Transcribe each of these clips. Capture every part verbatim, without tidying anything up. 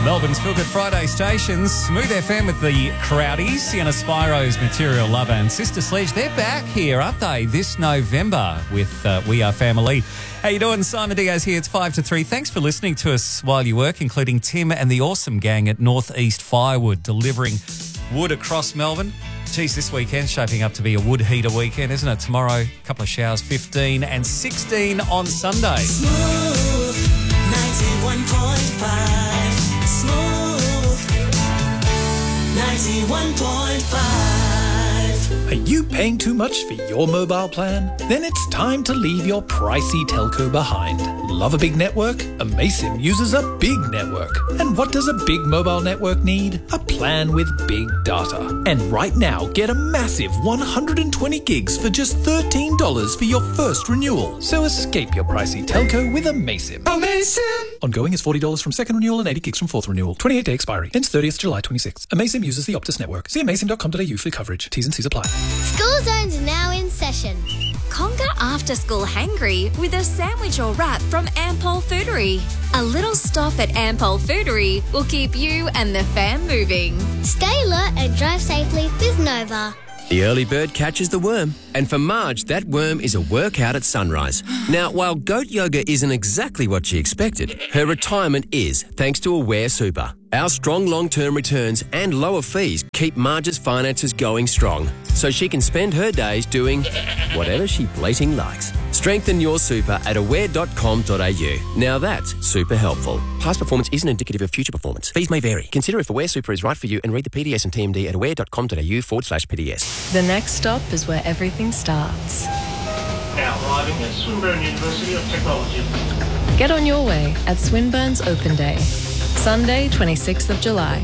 Melbourne's Feel Good Friday stations. Smooth F M with the Crowdies, Sienna Spiro's Material Lover and Sister Sledge. They're back here, aren't they, this November with uh, We Are Family. How you doing? Simon Diaz here. It's five to three. Thanks for listening to us while you work, including Tim and the awesome gang at North East Firewood, delivering wood across Melbourne. Geez, this weekend's shaping up to be a wood heater weekend, isn't it? Tomorrow, a couple of showers, fifteen and sixteen on Sunday. Smooth ninety-one point five. Smooth ninety-one point five. Are you paying too much for your mobile plan? Then it's time to leave your pricey telco behind. Love a big network? Amaysim uses a big network. And what does a big mobile network need? A plan with big data. And right now, get a massive one hundred twenty gigs for just thirteen dollars for your first renewal. So escape your pricey telco with Amaysim. Amaysim! Ongoing is forty dollars from second renewal and eighty gigs from fourth renewal. twenty-eight day expiry. Ends thirtieth July twenty-sixth. Amaysim uses the Optus network. See amaysim dot com dot a u for coverage. T's and C's apply. School Zones are now in session. Conquer after school hangry with a sandwich or wrap from Ampol Foodery. A little stop at Ampol Foodery will keep you and the fam moving. Stay alert and drive safely with Nova. The early bird catches the worm. And for Marge, that worm is a workout at sunrise. Now, while goat yoga isn't exactly what she expected, her retirement is, thanks to Aware Super. Our strong long-term returns and lower fees keep Marge's finances going strong, so she can spend her days doing whatever she blating likes. Strengthen your super at aware dot com dot a u. Now that's super helpful. Past performance isn't indicative of future performance. Fees may vary. Consider if Aware Super is right for you and read the P D S and T M D at aware dot com dot a u forward slash P D S. The next stop is where everything starts. Now arriving at Swinburne University of Technology. Get on your way at Swinburne's Open Day, Sunday, twenty-sixth of July.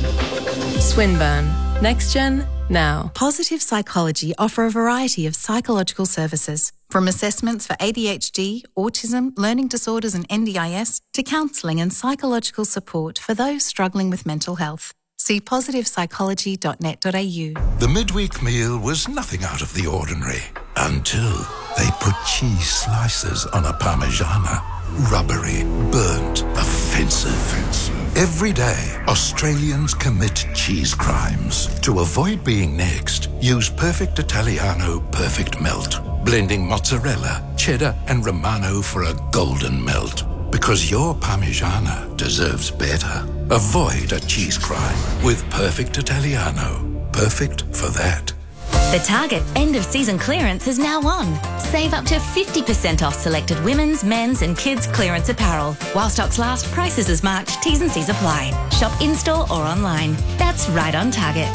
Swinburne. Next Gen, now. Positive Psychology offer a variety of psychological services, from assessments for A D H D, autism, learning disorders and N D I S, to counselling and psychological support for those struggling with mental health. See positive psychology dot net dot a u. The midweek meal was nothing out of the ordinary until they put cheese slices on a Parmigiana. Rubbery, burnt, offensive. Every day, Australians commit cheese crimes. To avoid being next, use Perfect Italiano Perfect Melt, blending mozzarella, cheddar and Romano for a golden melt. Because your Parmigiana deserves better. Avoid a cheese crime with Perfect Italiano. Perfect for that. The Target end-of-season clearance is now on. Save up to fifty percent off selected women's, men's and kids' clearance apparel. While stocks last, prices as marked, T's and C's apply. Shop in-store or online. That's right on Target.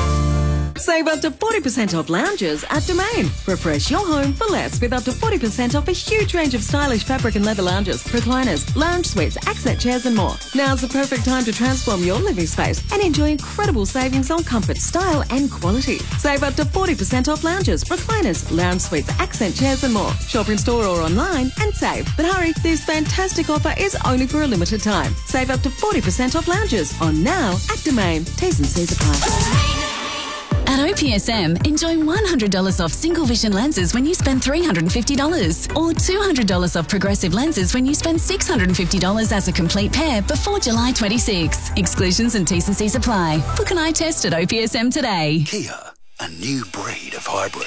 Save up to forty percent off lounges at Domain. Refresh your home for less with up to forty percent off a huge range of stylish fabric and leather lounges, recliners, lounge suites, accent chairs and more. Now's the perfect time to transform your living space and enjoy incredible savings on comfort, style and quality. Save up to forty percent off lounges, recliners, lounge suites, accent chairs and more. Shop in store or online and save. But hurry, this fantastic offer is only for a limited time. Save up to forty percent off lounges on now at Domain. T's and C's apply. At O P S M, enjoy one hundred dollars off single vision lenses when you spend three hundred fifty dollars or two hundred dollars off progressive lenses when you spend six hundred fifty dollars as a complete pair before July twenty-sixth. Exclusions and T's and C's apply. Book an eye test at O P S M today. Kia, a new breed of hybrid.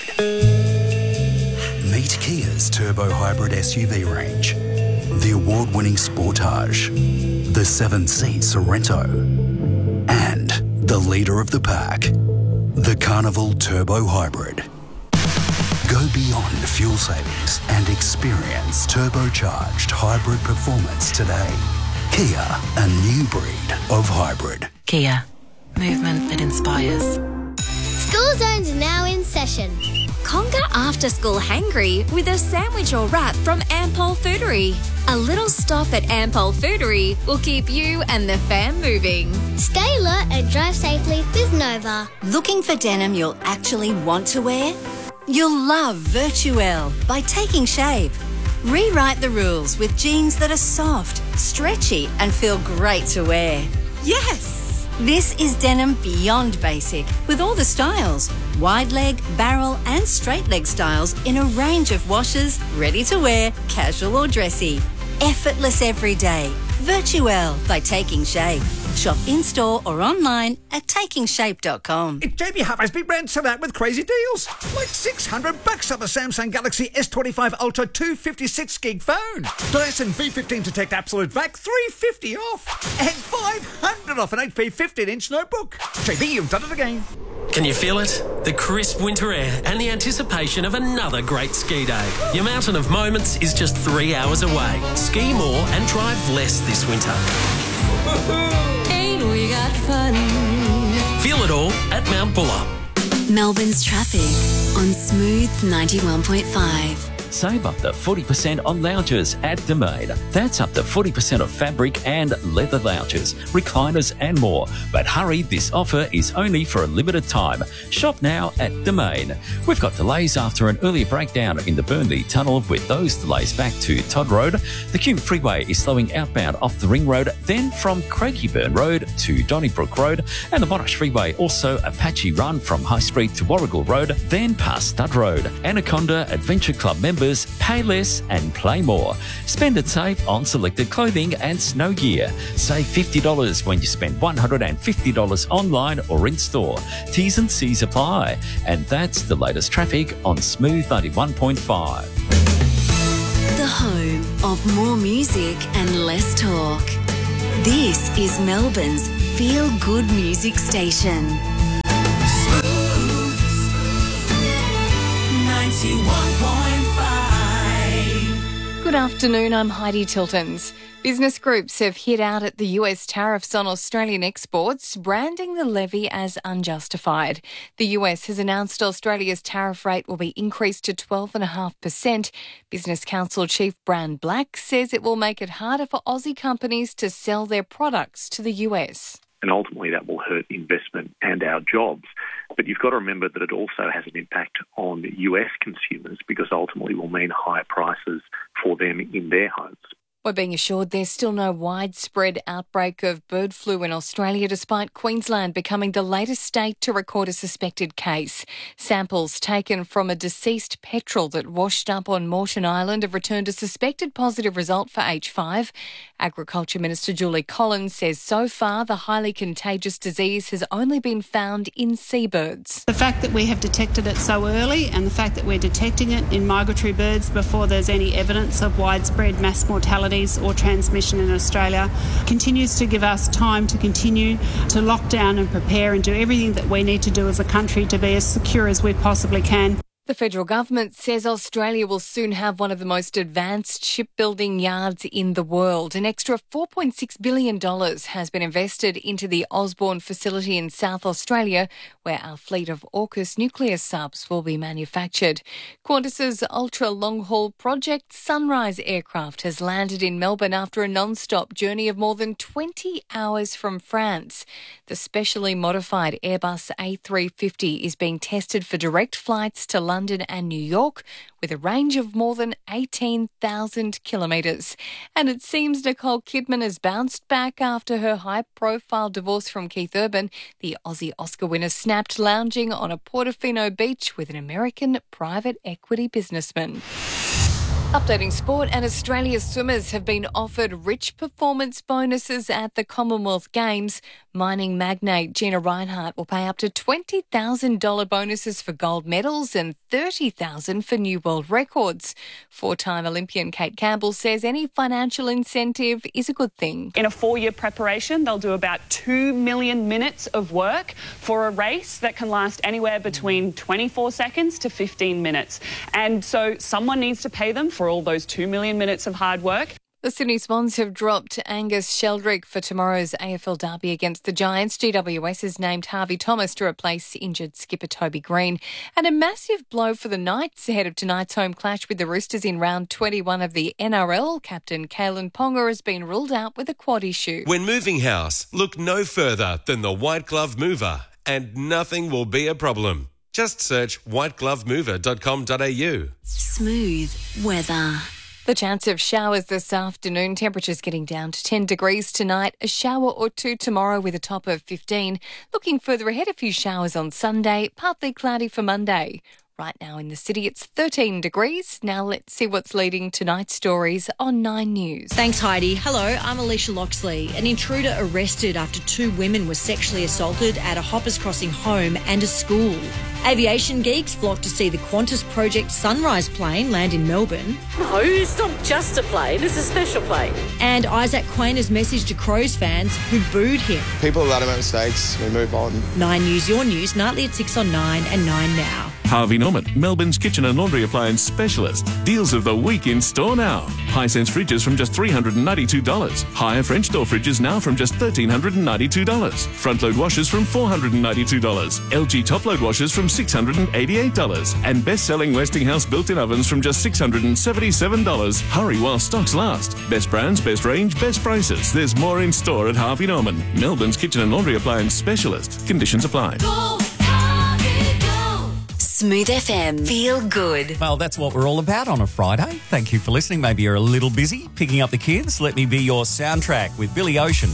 Meet Kia's turbo hybrid S U V range. The award-winning Sportage, the seven-seat Sorento, and the leader of the pack, the Carnival Turbo Hybrid. Go beyond fuel savings and experience turbocharged hybrid performance today. Kia, a new breed of hybrid. Kia. Movement that inspires. School Zones are now in session. Conquer after school hangry with a sandwich or wrap from Ampol Foodery. A little stop at Ampol Foodery will keep you and the fam moving. Stay alert and drive safely with Nova. Looking for denim you'll actually want to wear? You'll love Virtuelle by Taking Shape. Rewrite the rules with jeans that are soft, stretchy and feel great to wear. Yes! This is denim beyond basic with all the styles. Wide leg, barrel and straight leg styles in a range of washes, ready to wear, casual or dressy. Effortless every day. Virtuelle by Taking Shape. Shop in-store or online at taking shape dot com. It's J B Huff's big brand sell out with crazy deals. Like six hundred bucks off a Samsung Galaxy S twenty-five Ultra two fifty-six gig phone. Dyson V fifteen Detect Absolute Vac three fifty off. And five hundred off an H P fifteen inch notebook. J B, you've done it again. Can you feel it? The crisp winter air and the anticipation of another great ski day. Your mountain of moments is just three hours away. Ski more and drive less this winter. Ain't we got fun? Feel it all at Mount Buller. Melbourne's traffic on Smooth ninety-one point five. Save up to forty percent on lounges at Domain. That's up to forty percent of fabric and leather lounges, recliners and more. But hurry, this offer is only for a limited time. Shop now at Domain. We've got delays after an earlier breakdown in the Burnley Tunnel, with those delays back to Todd Road. The Hume Freeway is slowing outbound off the Ring Road, then from Craigieburn Road to Donnybrook Road, and the Monash Freeway also Apache Run from High Street to Warrigal Road, then past Stud Road. Anaconda Adventure Club members pay less and play more. Spend and save on selected clothing and snow gear. Save fifty dollars when you spend one hundred fifty dollars online or in store. T's and C's apply. And that's the latest traffic on Smooth ninety-one point five. The home of more music and less talk. This is Melbourne's feel-good music station. ninety-one point five. Good afternoon, I'm Heidi Tiltons. Business groups have hit out at the U S tariffs on Australian exports, branding the levy as unjustified. The U S has announced Australia's tariff rate will be increased to twelve point five percent. Business Council Chief Brand Black says it will make it harder for Aussie companies to sell their products to the U S. And ultimately that will hurt investment and our jobs. But you've got to remember that it also has an impact on U S consumers, because ultimately will mean higher prices for them in their homes. We're being assured there's still no widespread outbreak of bird flu in Australia, despite Queensland becoming the latest state to record a suspected case. Samples taken from a deceased petrel that washed up on Moreton Island have returned a suspected positive result for H five. Agriculture Minister Julie Collins says so far the highly contagious disease has only been found in seabirds. The fact that we have detected it so early and the fact that we're detecting it in migratory birds before there's any evidence of widespread mass mortality or transmission in Australia continues to give us time to continue to lock down and prepare and do everything that we need to do as a country to be as secure as we possibly can. The federal government says Australia will soon have one of the most advanced shipbuilding yards in the world. An extra four point six billion dollars has been invested into the Osborne facility in South Australia, where our fleet of AUKUS nuclear subs will be manufactured. Qantas's ultra-long-haul project Sunrise aircraft has landed in Melbourne after a non-stop journey of more than twenty hours from France. The specially modified Airbus A three fifty is being tested for direct flights to London London and New York, with a range of more than eighteen thousand kilometres. And it seems Nicole Kidman has bounced back after her high-profile divorce from Keith Urban. The Aussie Oscar winner snapped lounging on a Portofino beach with an American private equity businessman. Updating sport, and Australia's swimmers have been offered rich performance bonuses at the Commonwealth Games. Mining magnate Gina Reinhart will pay up to twenty thousand dollars bonuses for gold medals and thirty thousand dollars for new world records. Four-time Olympian Kate Campbell says any financial incentive is a good thing. In a four-year preparation, they'll do about two million minutes of work for a race that can last anywhere between twenty-four seconds to fifteen minutes. And so someone needs to pay them for all those two million minutes of hard work. The Sydney Swans have dropped Angus Sheldrick for tomorrow's A F L derby against the Giants. G W S has named Harvey Thomas to replace injured skipper Toby Green. And a massive blow for the Knights ahead of tonight's home clash with the Roosters in round twenty-one of the N R L. Captain Kalen Ponga has been ruled out with a quad issue. When moving house, look no further than the White Glove Mover, and nothing will be a problem. Just search white glove mover dot com dot a u. Smooth weather. The chance of showers this afternoon, temperatures getting down to ten degrees tonight, a shower or two tomorrow with a top of fifteen. Looking further ahead, a few showers on Sunday, partly cloudy for Monday. Right now in the city, it's thirteen degrees. Now let's see what's leading tonight's stories on Nine News. Thanks, Heidi. Hello, I'm Alicia Loxley. An intruder arrested after two women were sexually assaulted at a Hoppers Crossing home and a school. Aviation geeks flocked to see the Qantas Project Sunrise plane land in Melbourne. No, it's not just a plane, it's a special plane. And Isaac Quainer's message to Crows fans who booed him. People let them make mistakes, we move on. Nine News, your news, nightly at six on Nine and Nine now. Harvey Norman, Melbourne's kitchen and laundry appliance specialist. Deals of the week in store now. Hisense fridges from just three hundred ninety-two dollars. Higher French door fridges now from just one thousand three hundred ninety-two dollars. Front load washers from four hundred ninety-two dollars. L G top load washers from six hundred eighty-eight dollars. And best-selling Westinghouse built-in ovens from just six hundred seventy-seven dollars. Hurry while stocks last. Best brands, best range, best prices. There's more in store at Harvey Norman, Melbourne's kitchen and laundry appliance specialist. Conditions apply. Go, Smooth F M. Feel good. Well, that's what we're all about on a Friday. Thank you for listening. Maybe you're a little busy picking up the kids. Let me be your soundtrack with Billy Ocean.